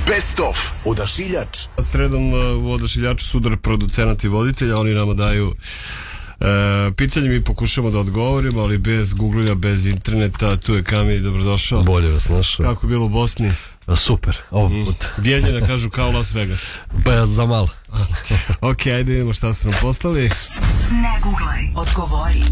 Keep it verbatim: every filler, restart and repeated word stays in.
Best of Odašiljač. Sredom u Odašiljaču sudar producenata i voditelja, oni nama daju e, pitanje, mi pokušamo da odgovorimo, ali bez googlanja, bez interneta. Tu je Kami, dobrodošao. Bolje vas našao. Kako je bilo u Bosni? Super, ovog put. Mm. Bijeljina kažu kao Las Vegas. Pa za malo. Ok, ajde vidimo šta su nam poslali. Ne googlaj, odgovori.